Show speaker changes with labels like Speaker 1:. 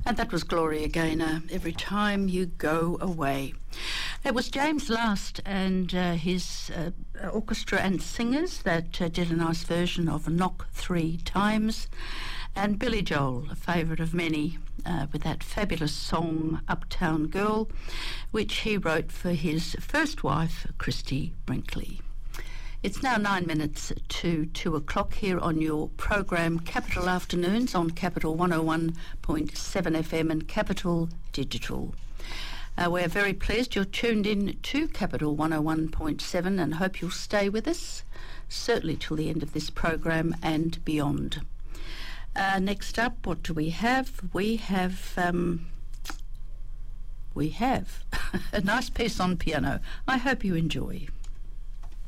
Speaker 1: And that was Gloria Gaynor, Every Time You Go Away. It was James Last and his orchestra and singers that did a nice version of Knock 3 Times. And Billy Joel, a favourite of many, with that fabulous song Uptown Girl, which he wrote for his first wife, Christy Brinkley. It's now 9 minutes to 2 o'clock here on your program Capital Afternoons on Capital 101.7 FM and Capital Digital. We're very pleased you're tuned in to Capital 101.7 and hope you'll stay with us, certainly till the end of this program and beyond. Next up, what do we have? We have a nice piece on piano. I hope you enjoy.